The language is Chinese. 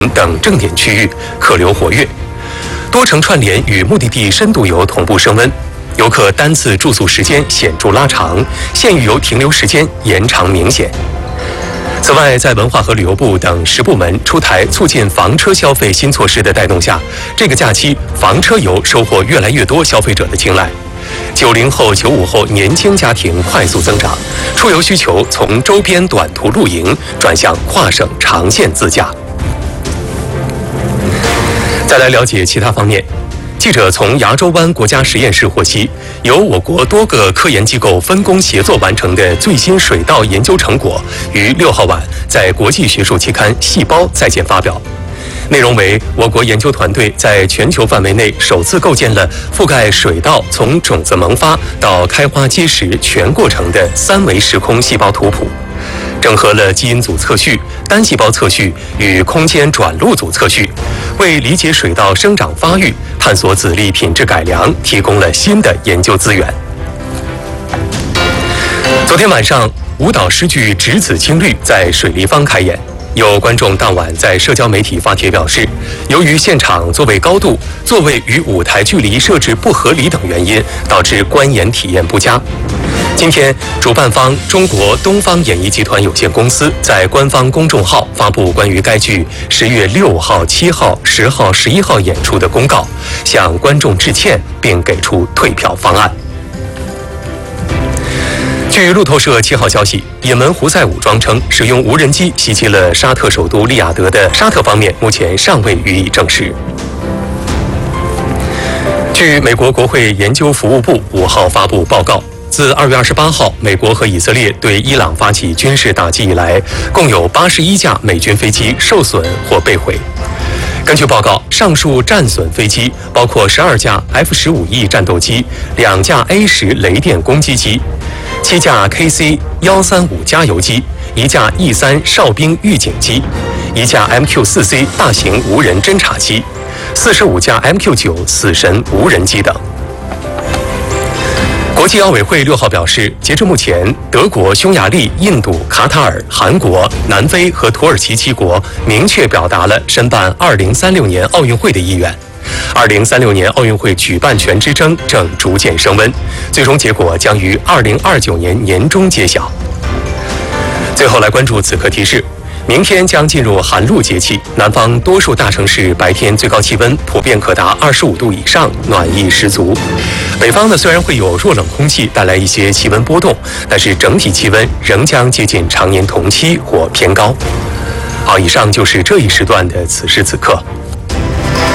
等正点区域客流活跃，多城串联与目的地深度游同步升温，游客单次住宿时间显著拉长，现域游停留时间延长明显。此外，在文化和旅游部等10部门出台促进房车消费新措施的带动下，这个假期房车游收获越来越多消费者的青睐。90后、95后年轻家庭快速增长，出游需求从周边短途露营转向跨省长线自驾。再来了解其他方面。记者从牙洲湾国家实验室获悉，由我国多个科研机构分工协作完成的最新水稻研究成果，于6号晚在国际学术期刊《细胞》再见发表。内容为我国研究团队在全球范围内首次构建了覆盖水稻从种子萌发到开花结实全过程的3维时空细胞图谱，整合了基因组测序、单细胞测序与空间转录组测序，为理解水稻生长发育、探索籽粒品质改良提供了新的研究资源。昨天晚上，舞蹈诗剧《执子青绿》在水立方开演。有观众当晚在社交媒体发帖表示，由于现场座位高度、座位与舞台距离设置不合理等原因，导致观演体验不佳。今天，主办方中国东方演艺集团有限公司在官方公众号发布关于该剧10月6号、7号、10号、11号演出的公告，向观众致歉，并给出退票方案。据路透社7号消息，也门胡塞武装称使用无人机袭击了沙特首都利雅得的沙特方面目前尚未予以证实。据美国国会研究服务部5号发布报告，自2月28号美国和以色列对伊朗发起军事打击以来，共有81架美军飞机受损或被毁。根据报告，上述战损飞机包括12架 F-15E 战斗机、2架 A-10雷电攻击机、7架 KC-135加油机、1架 E-3哨兵预警机、1架 MQ-4C 大型无人侦察机、45架 MQ-9死神无人机等。国际奥委会6号表示，截至目前，德国、匈牙利、印度、卡塔尔、韩国、南非和土耳其7国明确表达了申办2036年奥运会的意愿。2036年奥运会举办权之争正逐渐升温，最终结果将于2029年年中揭晓。最后来关注此刻提示。明天将进入寒露节气，南方多数大城市白天最高气温普遍可达25度以上，暖意十足。北方呢，虽然会有弱冷空气带来一些气温波动，但是整体气温仍将接近常年同期或偏高。好，以上就是这一时段的此时此刻。